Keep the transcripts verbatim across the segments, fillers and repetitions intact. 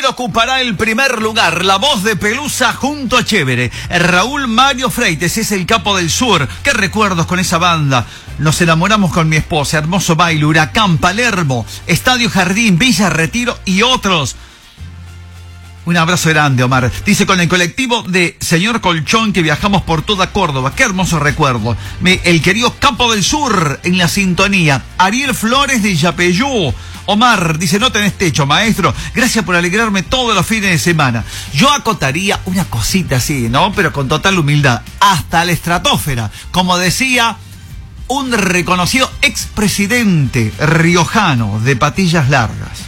ocupará el primer lugar. La voz de Pelusa junto a Chévere. Raúl Mario Freites es el capo del sur. Qué recuerdos con esa banda. Nos enamoramos con mi esposa. Hermoso baile. Huracán, Palermo, Estadio Jardín, Villa Retiro y otros. Un abrazo grande, Omar. Dice, con el colectivo de Señor Colchón que viajamos por toda Córdoba. Qué hermoso recuerdo. Me, el querido Capo del Sur en la sintonía. Ariel Flores de Yapeyú. Omar dice, no tenés techo, maestro. Gracias por alegrarme todos los fines de semana. Yo acotaría una cosita así, ¿no? Pero con total humildad. Hasta la estratosfera. Como decía un reconocido expresidente riojano de patillas largas.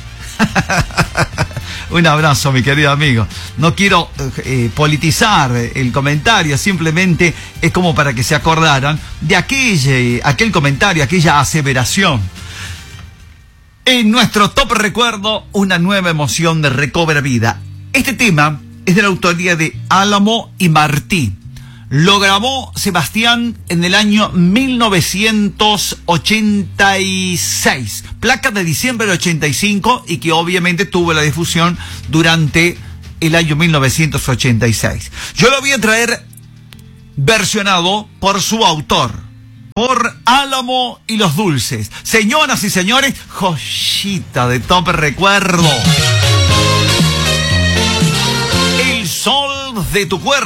Un abrazo, mi querido amigo. No quiero eh, politizar el comentario, simplemente es como para que se acordaran de aquel, aquel comentario, aquella aseveración. En nuestro top recuerdo, una nueva emoción de Recobra Vida. Este tema es de la autoría de Álamo y Martí. Lo grabó Sebastián en el año mil novecientos ochenta y seis, placa de diciembre del ochenta y cinco, y que obviamente tuvo la difusión durante el año mil novecientos ochenta y seis. Yo lo voy a traer versionado por su autor, por Álamo y los Dulces. Señoras y señores, joyita de top recuerdo. El sol de tu cuerpo.